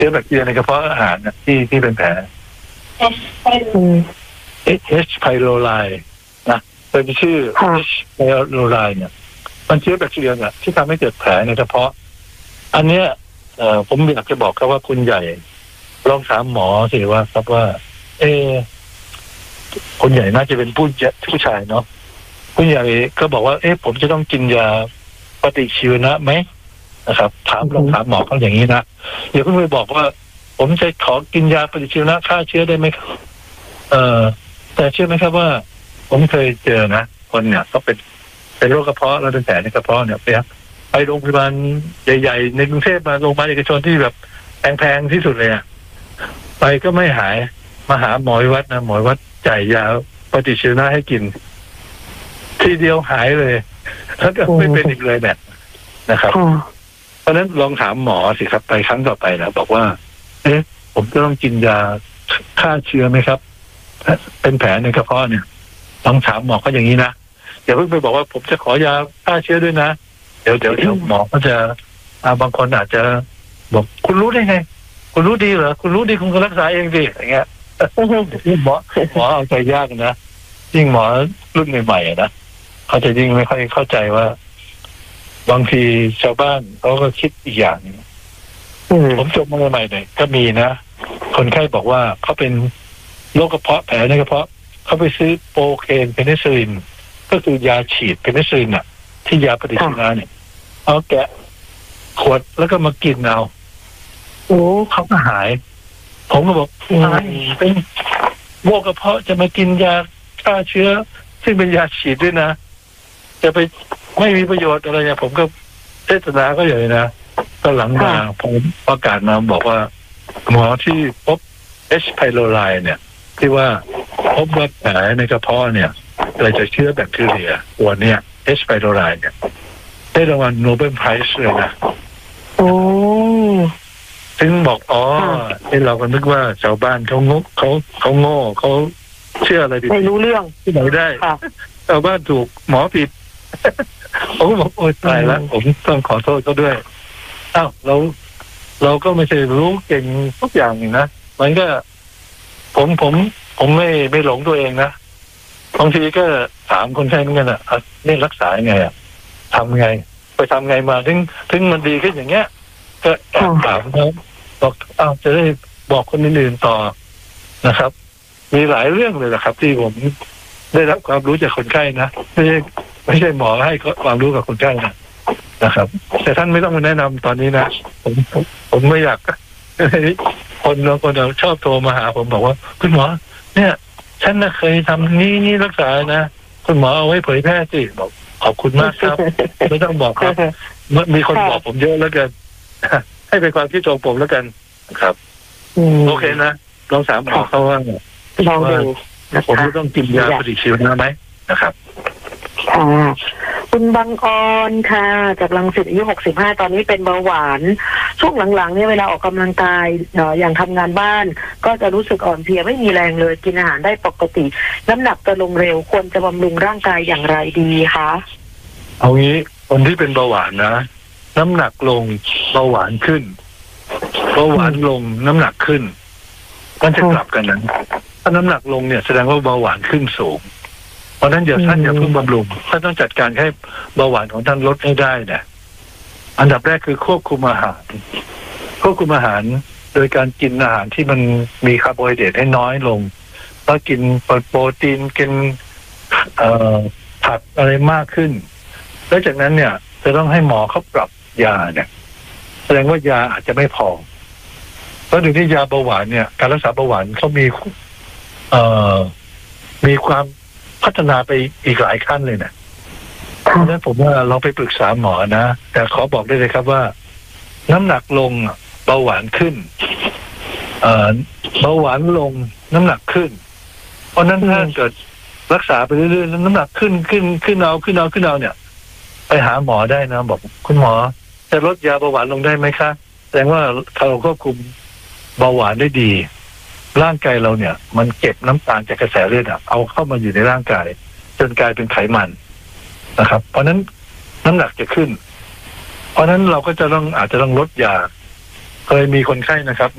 ชื้อแบคทีเรียในกระเพาะอาหารนะที่เป็นแผลH. pylori นะเป็นชื่อ H. pylori เนี่ยมันเชื้อแบคทีเรียเนี่ยที่ทำให้เกิดแผลในกระเพาะอันเนี้ยผมอยากจะบอกครับว่าคุณใหญ่ลองถามหมอสิว่าครับว่าคุณใหญ่น่าจะเป็นผู้ชายเนาะคุณใหญ่ก็บอกว่าผมจะต้องกินยาปฏิชีวนะไหมนะครับลองถามหมอเขาอย่างนี้นะอย่าเพิ่งไปบอกว่าผมจะขอกินยาปฏิชีวนะฆ่าเชื้อได้ไหมครับแต่เชื่อไหมครับว่าผมเคยเจอนะคนเนี่ยก็เป็นโรคกระเพาะแล้วเป็นแผลในกระเพาะเนี่ยไปโรงพยาบาลใหญ่ๆในกรุงเทพมาโรงพยาบาลเอกชนที่แบบแพงๆที่สุดเลยไปก็ไม่หายมาหาหมอวัดนะหมอวัดจ่ายยาปฏิชีวนะให้กินทีเดียวหายเลยแล้วก็ไม่เป็นอีกเลยแบบนะครับเพราะฉะนั้นลองถามหมอสิครับไปครั้งต่อไปนะบอกว่าผมจะต้องกินยาฆ่าเชื้อไหมครับเป็นแผลในกระเพาะเนี่ยลองถามหมอเขาอย่างนี้นะอย่าเพิ่งไปบอกว่าผมจะขอยาฆ่าเชื้อด้วยนะเดี๋ยวหมอก็จะบางคนอาจจะบอกคุณรู้ได้ไงคุณรู้ดีเหรอคุณรู้ดีคุณก็รักษาเองดิอย่างเงี้ยหมอเอาใจยากนะยิ่งหมอรุ่นใหม่ๆนะเขาจะยิ่งไม่ค่อยเข้าใจว่าบางทีชาวบ้านเขาก็คิดอีกอย่างนึงผมจบมาใหม่ๆเนี่ยก็มีนะคนไข้บอกว่าเขาเป็นโรคกระเพาะแผลในกระเพาะเขาไปซื้อโปรเคนเพนิซิลลินก็คือยาฉีดเพนิซิลลินที่ยาปฏิชีวนะเนี่ยเอาแกะขวดแล้วก็มากินเอาเขาก็หายผมก็บอกเป็นโรคกระเพาะจะมากินยาฆ่าเชื้อซึ่งเป็นยาฉีดด้วยนะจะไปไม่มีประโยชน์อะไรเนี่ยผมก็เทศนาก็อย่างนี้นะก็หลังมาผมประกาศมาบอกว่าหมอที่พบ H. pylori เนี่ยที่ว่าพบว่าแผลในกระเพาะเนี่ยอะไรจะเชื้อแบคทีเรียตัวเนี้ย H. pylori เนี่ยได้รางวัลโนเบิลไพรส์เลยนะซึ่งบอกเราก็นึกว่าชาวบ้านเขาโง่เขาเชื่ออะไรไม่รู้เรื่องที่ไหนได้ชาวบ้านถูกหมอผิดผมก็บอกโอ๊ยตายแล้วผมต้องขอโทษเขาด้วยเราก็ไม่ใช่รู้เก่งทุกอย่างนะมันก็ผมไม่หลงตัวเองนะบางทีก็ถามคนไข้เหมือนกันนี่รักษายังไงทำไงไปทำไงมาถึงมันดีขึ้นอย่างเงี้ยก็แอบถามเขาบอกจะได้บอกคนอื่นๆต่อนะครับมีหลายเรื่องเลยนะครับที่ผมได้รับความรู้จากคนไข้นะไม่ใช่หมอให้ความรู้กับคนไข้นะครับแต่ท่านไม่ต้องมาแนะนำตอนนี้นะผมไม่อยากคนชอบโทรมาหาผมบอกว่าคุณหมอเนี่ยฉันน่ะเคยทำนี่รักษานะคุณหมอเอาไว้เผยแพร่สิบอกขอบคุณมากครับไม่ต้องบอกครับมีคนบอกผมเยอะแล้วกันให้เป็นความคิดของผมแล้วกันครับโอเคนะลองถามหมอเขาว่าผมต้องกินยาปฏิชีวนะไหมนะครับค่ะคุณบางออนค่ะจากรังสิตอายุ65ตอนนี้เป็นเบาหวานช่วงหลังๆเนี่ยเวลาออกกำลังกายอย่างทำงานบ้านก็จะรู้สึกอ่อนเพลียไม่มีแรงเลยกินอาหารได้ปกติน้ำหนักจะลงเร็วควรจะบำรุงร่างกายอย่างไรดีคะเอางี้คนที่เป็นเบาหวานนะน้ำหนักลงเบาหวานขึ้นเบาหวานลงน้ำหนักขึ้นมันจะกลับกันนั้นถ้าน้ำหนักลงเนี่ยแสดงว่าเบาหวานขึ้นสูงเพราะนั้นท่านอย่าเพิ่งบำรุงท่านต้องจัดการให้เบาหวานของท่านลดให้ได้เนี่ยอันดับแรกคือควบคุมอาหารโดยการกินอาหารที่มันมีคาร์โบไฮเดรตให้น้อยลงแล้วกินโปรตีนกินผักอะไรมากขึ้นแล้วจากนั้นเนี่ยจะต้องให้หมอเขาปรับยาเนี่ยแสดงว่ายาอาจจะไม่พอเพราะเดี๋ยวนี้ยาเบาหวานเนี่ยการรักษาเบาหวานเขามีความพัฒนาไปอีกหลายขั้นเลยนะเพราะฉะนั้นผมว่าเราไปปรึกษาหมอนะแต่ขอบอกได้เลยครับว่าน้ำหนักลงเบาหวานขึ้นเบาหวานลงน้ำหนักขึ้นเพราะนั้นถ้าเกิดรักษาไปเรื่อยๆแล้วน้ำหนักขึ้นเอาเนี่ยไปหาหมอได้นะบอกคุณหมอจะลดยาเบาหวานลงได้ไหมคะแสดงว่าเราควบคุมเบาหวานได้ดีร่างกายเราเนี่ยมันเก็บน้ำตาลจากกระแสเลือดเอาเข้ามาอยู่ในร่างกายจนกลายเป็นไขมันนะครับเพราะนั้นน้ำหนักจะขึ้นเพราะนั้นเราก็อาจจะต้องลดยาเคยมีคนไข้นะครับ